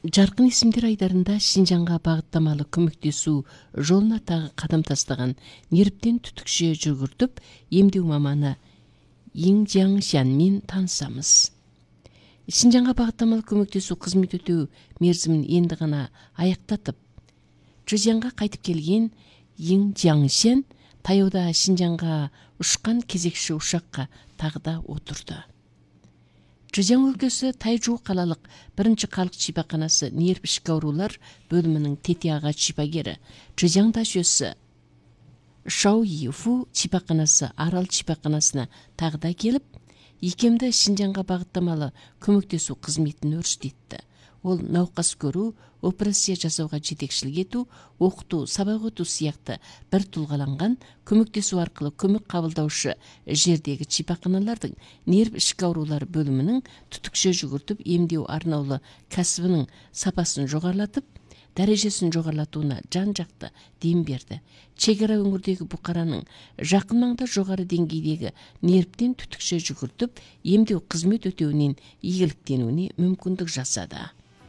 Жаркын эсимдер айдарында Шинжаңга багыттамалуу көмөктөсүү жолуна тагы кадам тастаган нервден түтүкчө жүгүртүп эмдөө маманы Йин Жиаңшан менен таанышабыз. Шинжаңга багыттамалуу көмөктөсүү кызмет өтөө мерзимин энди гана аяктатып, Чжэжьянга кайтып келген Йин Жиаңшан таяуда Шинжаңга ушкан кезекши ушакка тагы да отурду. Чжэжьян өлкөсү Тайжу калалык биринчи калк чыйпаканасы нерв ички оорулар бөлүмүнүн тети агач чыйпагери Чжэжьян дашөсү Шао Йифу чыйпаканасы арал чыйпаканасына тагы да келип, икемде Шинжаңга багыттамалуу көмөктөсүү кызметин өрүштөттү. Ол наукас көрүү, операция жасауга жетекчилик этүү, окутуу, сабак өтүү сыяктуу бир тулгаланган көмөктөсүү аркылуу көмөк кабылдаушы жердеги чыйпаканалардын нерв ички оорулар бөлүмүнүн түтүкчө жүгүртүп эмдөө арнаулуу касыбынын сапасын жогорулатып, дарежесин жогорулатууна жан жакты дем берди. Чек ара өңүрдөгү букаранын жакын маңда жогору деңгейдеги нервден түтүкчө жүгүртүп эмдөө кызмет өтөөнүн ийгиликтенүүнү мүмкүндүк жасады.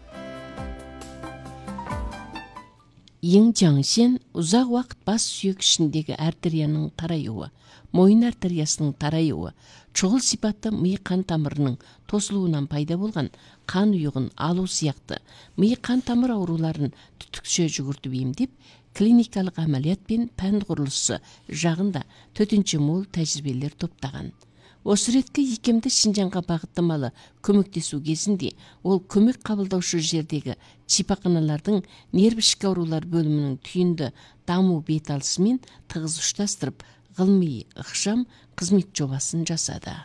Йин Жиаңшан узак убакыт бас сүйөк ишиндеги артериянын тараюу, моюн артериясынын тараюу, чогул сыйпаттуу мый кан тамырынын тосулуунан пайда болгон кан уюгун алуу сыяктуу мый кан тамыр ооруларын түтүкчө жүгүртүп эмдеп, клиникалык амалият пен пен курулушу жагында төтөнчө мол тажрыйбелер топтаган. Осы ретке икемде Шинжаңга багыттамалуу көмөктөсүү кезинде ол көмөк кабылдаушы жердеги чыйпаканалардын нерв ички оорулар бөлүмүнүн түйүндө дамуу бет алышы менен тыгыз ушташтырып, гылмый ыкшам кызмет жобасын жасады.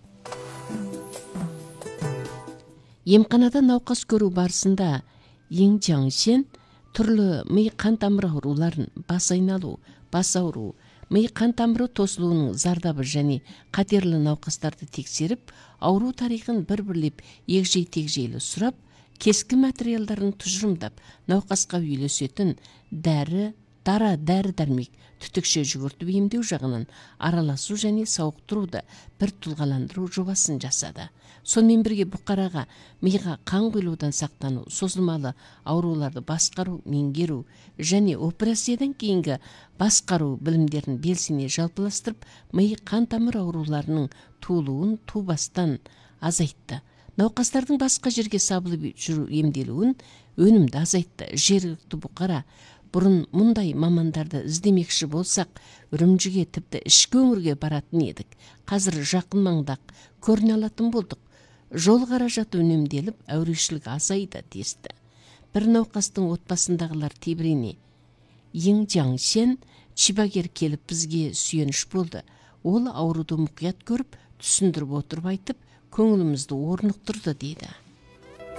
Эмканада наукас көрүү барысында Йин Жиаңшан түрлүү мый кан тамыр ооруларын, бас айналуу, бас ооруу, мый кан тамыры тосулуунун зардабы және катерлүү наукастарды текшерип, ооруу тарыхын бір-бірлеп эгжей-тегжейлүү сурап, кескі материалдарын тужурумдап, наукаска үйлөсөтүн дара дәрі-дәрмек түтүкчө жүгүртүп эмдөө жагынан аралашуу және сауктурууду бир тулгаландыруу жобасын жасады. Сонун бирге букарага мыйга кан куйлуудан сактануу, созулмалуу ооруларды башкаруу, меңгерүү және операциядан кийинки башкаруу билимдерин белсене жалпылаштырып, мый кан тамыр ооруларынын туулуун туубастан азайтты. Наукастардын башка жерге сабылып жүрүү эмделүүнүн өнүмдү азайтты. Жергиликтүү букара бурун мындай мамандарды издемекчи болсак, Үрүмчүгө типти ички өңүргө баратын едик. Азыр жакын маңда көрүнө алатын болдук. Жол каражаты үнөмделип, өүрөчүлүк азайды дести. Бир наукастын отбасындагылар тебирене. Йин Жиаңшан чыйпагер келип бизге сүйөнүш болду. Ол ооруду мукуят көрүп, түшүндүрүп отуруп айтып, көңүлүмүздү орнуктурду, деди.